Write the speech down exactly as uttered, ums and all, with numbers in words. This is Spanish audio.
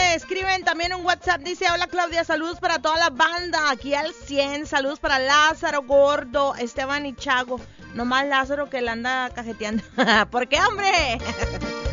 me escriben también un WhatsApp. Dice, hola Claudia, saludos para toda la banda. Aquí al cien, saludos para Lázaro, Gordo, Esteban y Chago. Nomás Lázaro que la anda cajeteando. ¿Por qué, hombre?